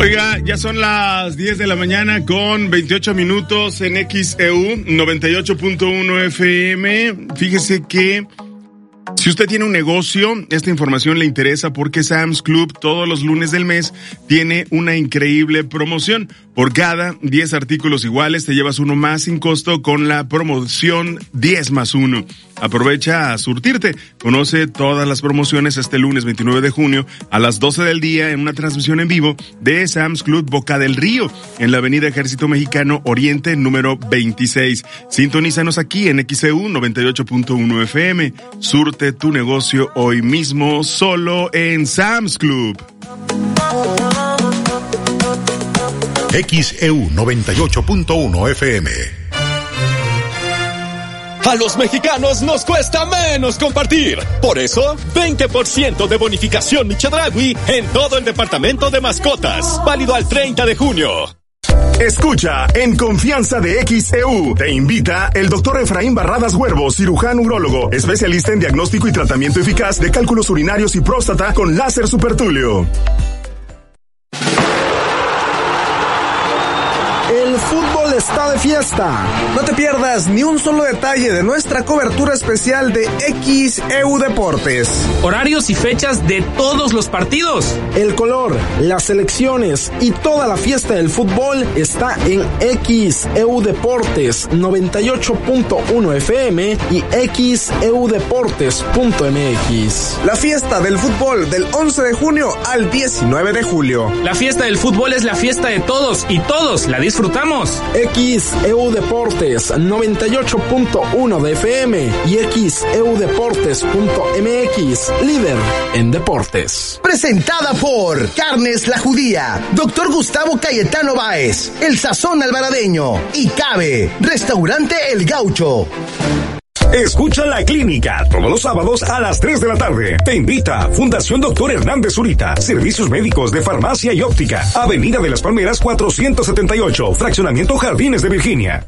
Oiga, ya son las 10 de la mañana con 28 minutos en XEU 98.1 FM. Fíjese que si usted tiene un negocio, esta información le interesa porque Sam's Club todos los lunes del mes tiene una increíble promoción. Por cada 10 artículos iguales te llevas uno más sin costo con la promoción 10 más 1. Aprovecha a surtirte. Conoce todas las promociones este lunes 29 de junio a las 12 del día en una transmisión en vivo de Sam's Club Boca del Río en la avenida Ejército Mexicano Oriente número 26. Sintonízanos aquí en XEU 98.1 FM. Surte tu negocio hoy mismo solo en Sam's Club. XEU 98.1 FM. A los mexicanos nos cuesta menos compartir. Por eso, 20% de bonificación Chedraui en todo el departamento de mascotas. Válido al 30 de junio. Escucha En Confianza de XEU. Te invita el doctor Efraín Barradas Huervo, cirujano urólogo, especialista en diagnóstico y tratamiento eficaz de cálculos urinarios y próstata con láser supertulio. El fútbol está de fiesta. No te pierdas ni un solo detalle de nuestra cobertura especial de XEU Deportes. Horarios y fechas de todos los partidos. El color, las selecciones y toda la fiesta del fútbol está en XEU Deportes 98.1 FM y xeudeportes.mx. La fiesta del fútbol del 11 de junio al 19 de julio. La fiesta del fútbol es la fiesta de todos y todos la disfrutamos. XEU Deportes 98.1 de FM y xeudeportes.mx, líder en deportes. Presentada por Carnes La Judía, Dr. Gustavo Cayetano Báez, El Sazón Alvaradeño y Cabe, Restaurante El Gaucho. Escucha La Clínica todos los sábados a las 3 de la tarde. Te invita Fundación Dr. Hernández Zurita. Servicios médicos de farmacia y óptica. Avenida de las Palmeras 478. Fraccionamiento Jardines de Virginia.